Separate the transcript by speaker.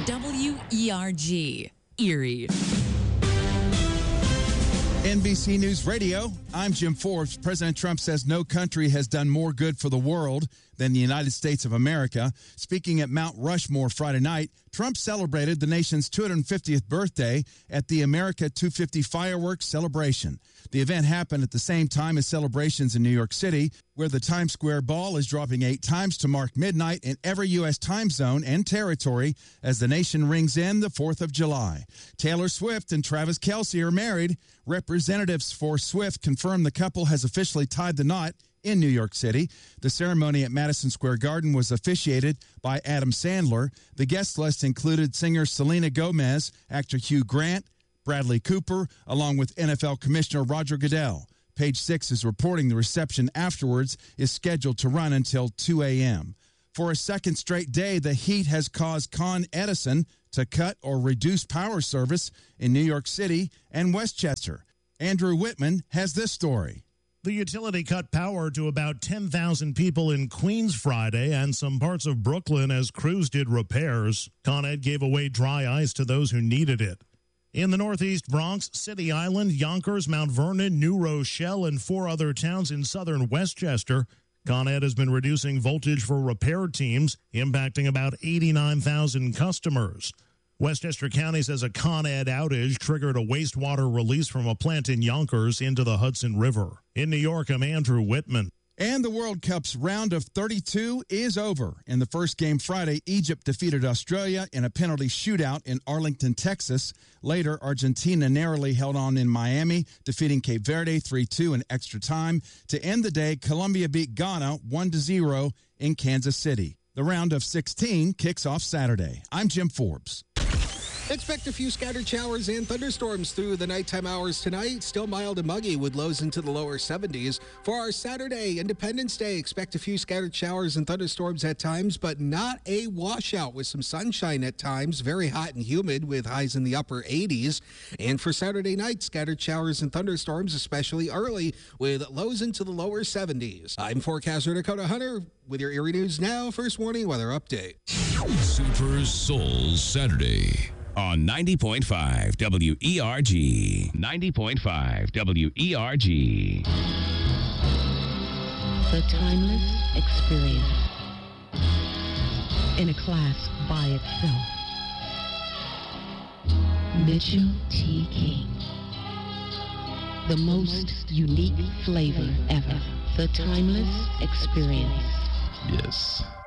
Speaker 1: WERG, Erie.
Speaker 2: NBC News Radio, I'm Jim Forbes. President Trump says no country has done more good for the world than the United States of America. Speaking at Mount Rushmore Friday night, Trump celebrated the nation's 250th birthday at the America 250 fireworks celebration. The event happened at the same time as celebrations in New York City, where the Times Square ball is dropping 8 times to mark midnight in every U.S. time zone and territory as the nation rings in the 4th of July. Taylor Swift and Travis Kelce are married. Representatives for Swift confirmed the couple has officially tied the knot in New York City. The ceremony at Madison Square Garden was officiated by Adam Sandler. The guest list included singer Selena Gomez, actor Hugh Grant, Bradley Cooper, along with NFL Commissioner Roger Goodell. Page 6 is reporting the reception afterwards is scheduled to run until 2 a.m. For a second straight day, the heat has caused Con Edison to cut or reduce power service in New York City and Westchester. Andrew Whitman has this story.
Speaker 3: The utility cut power to about 10,000 people in Queens Friday and some parts of Brooklyn as crews did repairs. Con Ed gave away dry ice to those who needed it. In the Northeast Bronx, City Island, Yonkers, Mount Vernon, New Rochelle, and 4 other towns in southern Westchester, Con Ed has been reducing voltage for repair teams, impacting about 89,000 customers. Westchester County says a Con Ed outage triggered a wastewater release from a plant in Yonkers into the Hudson River. In New York, I'm Andrew Whitman.
Speaker 2: And the World Cup's round of 32 is over. In the first game Friday, Egypt defeated Australia in a penalty shootout in Arlington, Texas. Later, Argentina narrowly held on in Miami, defeating Cape Verde 3-2 in extra time. To end the day, Colombia beat Ghana 1-0 in Kansas City. The round of 16 kicks off Saturday. I'm Jim Forbes.
Speaker 4: Expect a few scattered showers and thunderstorms through the nighttime hours tonight. Still mild and muggy with lows into the lower 70s. For our Saturday, Independence Day, expect a few scattered showers and thunderstorms at times, but not a washout with some sunshine at times. Very hot and humid with highs in the upper 80s. And for Saturday night, scattered showers and thunderstorms, especially early, with lows into the lower 70s. I'm forecaster Dakota Hunter with your Erie News Now First Warning Weather Update.
Speaker 5: Super Soul Saturday on 90.5 WERG. 90.5 WERG.
Speaker 6: The timeless experience in a class by itself. Mitchell T. King. The most unique flavor ever. The timeless experience.
Speaker 5: Yes.